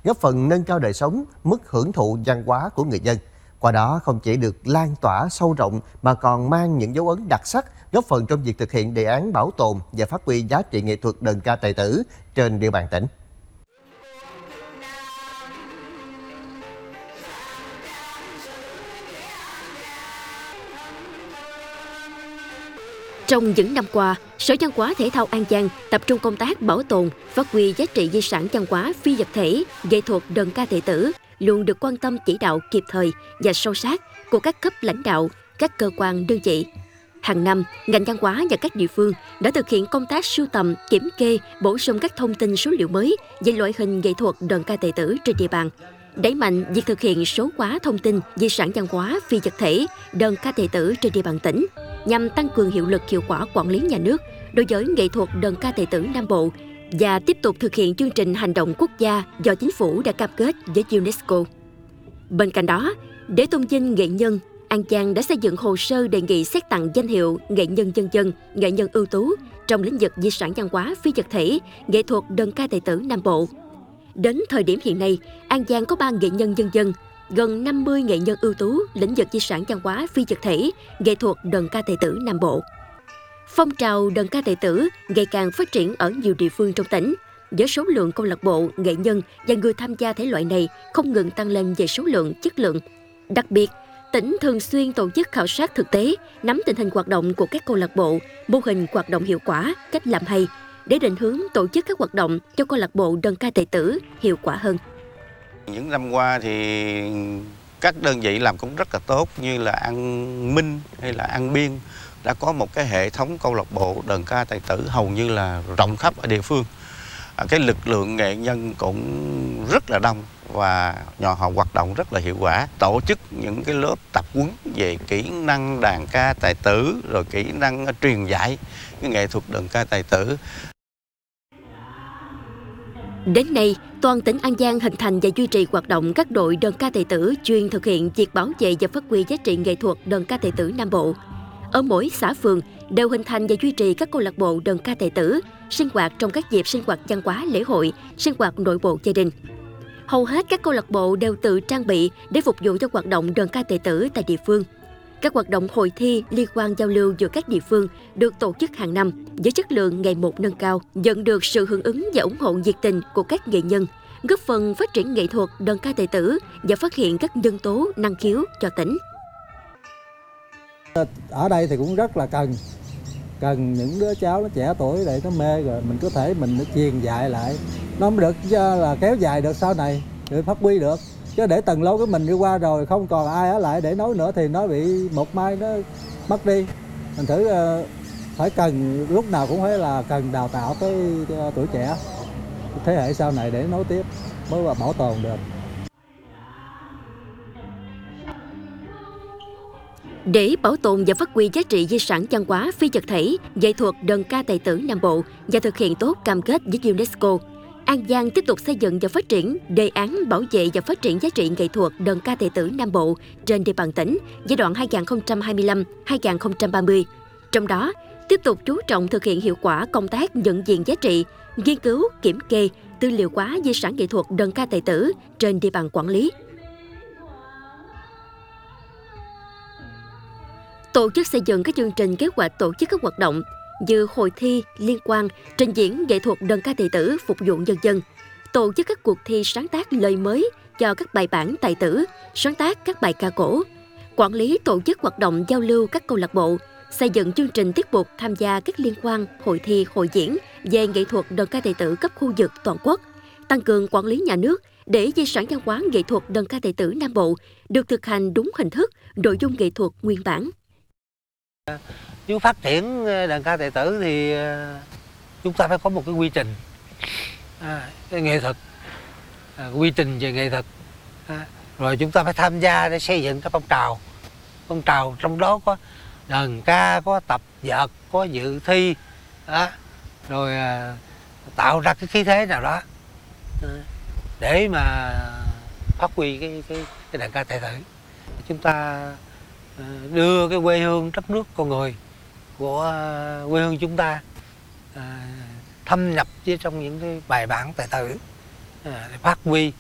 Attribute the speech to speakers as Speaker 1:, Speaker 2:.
Speaker 1: góp phần nâng cao đời sống, mức hưởng thụ văn hóa của người dân. Qua đó không chỉ được lan tỏa sâu rộng mà còn mang những dấu ấn đặc sắc, góp phần trong việc thực hiện đề án bảo tồn và phát huy giá trị nghệ thuật đờn ca tài tử trên địa bàn tỉnh.
Speaker 2: Trong những năm qua, Sở Văn hóa Thể thao An Giang tập trung công tác bảo tồn, phát huy giá trị di sản văn hóa phi vật thể, nghệ thuật đờn ca tài tử luôn được quan tâm chỉ đạo kịp thời và sâu sát của các cấp lãnh đạo, các cơ quan đơn vị. Hàng năm, ngành văn hóa và các địa phương đã thực hiện công tác sưu tầm, kiểm kê, bổ sung các thông tin số liệu mới về loại hình nghệ thuật đờn ca tài tử trên địa bàn. Đẩy mạnh việc thực hiện số hóa thông tin di sản văn hóa phi vật thể đờn ca tài tử trên địa bàn tỉnh nhằm tăng cường hiệu lực hiệu quả quản lý nhà nước đối với nghệ thuật đờn ca tài tử Nam Bộ và tiếp tục thực hiện chương trình hành động quốc gia do chính phủ đã cam kết với UNESCO. Bên cạnh đó, để tôn vinh nghệ nhân, An Giang đã xây dựng hồ sơ đề nghị xét tặng danh hiệu nghệ nhân nhân dân, nghệ nhân ưu tú trong lĩnh vực di sản văn hóa phi vật thể, nghệ thuật đờn ca tài tử Nam Bộ. Đến thời điểm hiện nay, An Giang có 3 nghệ nhân nhân dân, gần 50 nghệ nhân ưu tú lĩnh vực di sản văn hóa phi vật thể, nghệ thuật đờn ca tài tử Nam Bộ. Phong trào đờn ca tài tử ngày càng phát triển ở nhiều địa phương trong tỉnh, với số lượng câu lạc bộ, nghệ nhân và người tham gia thể loại này không ngừng tăng lên về số lượng, chất lượng. Đặc biệt, tỉnh thường xuyên tổ chức khảo sát thực tế, nắm tình hình hoạt động của các câu lạc bộ, mô hình hoạt động hiệu quả, cách làm hay, để định hướng tổ chức các hoạt động cho câu lạc bộ đờn ca tài tử hiệu quả hơn.
Speaker 3: Những năm qua thì các đơn vị làm cũng rất là tốt, như là An Minh hay là An Biên đã có một cái hệ thống câu lạc bộ đờn ca tài tử hầu như là rộng khắp ở địa phương. Cái lực lượng nghệ nhân cũng rất là đông và họ hoạt động rất là hiệu quả. Tổ chức những cái lớp tập huấn về kỹ năng đàn ca tài tử, rồi kỹ năng truyền dạy cái nghệ thuật đờn ca tài tử.
Speaker 2: Đến nay, toàn tỉnh An Giang hình thành và duy trì hoạt động các đội đờn ca tài tử chuyên thực hiện việc bảo vệ và phát huy giá trị nghệ thuật đờn ca tài tử Nam Bộ. Ở mỗi xã phường đều hình thành và duy trì các câu lạc bộ đờn ca tài tử, sinh hoạt trong các dịp sinh hoạt văn hóa lễ hội, sinh hoạt nội bộ gia đình. Hầu hết các câu lạc bộ đều tự trang bị để phục vụ cho hoạt động đờn ca tài tử tại địa phương. Các hoạt động hội thi, liên quan giao lưu giữa các địa phương được tổ chức hàng năm với chất lượng ngày một nâng cao, nhận được sự hưởng ứng và ủng hộ nhiệt tình của các nghệ nhân, góp phần phát triển nghệ thuật đờn ca tài tử và phát hiện các nhân tố năng khiếu cho tỉnh.
Speaker 4: Ở đây thì cũng rất là cần những đứa cháu nó trẻ tuổi để nó mê, rồi mình có thể mình truyền dạy lại, nó mới được là kéo dài được sau này, để phát huy được. Chứ để tầng lâu của mình đi qua rồi không còn ai ở lại để nói nữa thì nó bị một mai nó mất đi. Mình thử phải cần lúc nào cũng phải là cần đào tạo cái tuổi trẻ, thế hệ sau này để nối tiếp mới là bảo tồn được.
Speaker 2: Để bảo tồn và phát huy giá trị di sản văn hóa phi vật thể, nghệ thuật đờn ca tài tử Nam Bộ và thực hiện tốt cam kết với UNESCO, An Giang tiếp tục xây dựng và phát triển đề án bảo vệ và phát triển giá trị nghệ thuật đờn ca tài tử Nam Bộ trên địa bàn tỉnh giai đoạn 2025-2030. Trong đó, tiếp tục chú trọng thực hiện hiệu quả công tác nhận diện giá trị, nghiên cứu, kiểm kê, tư liệu hóa di sản nghệ thuật đờn ca tài tử trên địa bàn quản lý. Tổ chức xây dựng các chương trình kế hoạch tổ chức các hoạt động như hội thi, liên quan, trình diễn nghệ thuật đờn ca tài tử phục vụ nhân dân, tổ chức các cuộc thi sáng tác lời mới cho các bài bản tài tử, sáng tác các bài ca cổ, quản lý tổ chức hoạt động giao lưu các câu lạc bộ, xây dựng chương trình tiết mục tham gia các liên hoan, hội thi, hội diễn về nghệ thuật đờn ca tài tử cấp khu vực toàn quốc, tăng cường quản lý nhà nước để di sản văn hóa nghệ thuật đờn ca tài tử Nam Bộ được thực hành đúng hình thức, nội dung nghệ thuật nguyên bản.
Speaker 5: Nếu phát triển đờn ca tài tử thì chúng ta phải có một cái quy trình cái nghệ thuật, quy trình về nghệ thuật, rồi chúng ta phải tham gia để xây dựng cái phong trào trong đó có đờn ca, có tập vợt, có dự thi, rồi tạo ra cái khí thế nào đó để mà phát huy cái đờn ca tài tử. Chúng ta đưa cái quê hương đất nước con người của quê hương chúng ta thâm nhập trong những cái bài bản tài tử để phát huy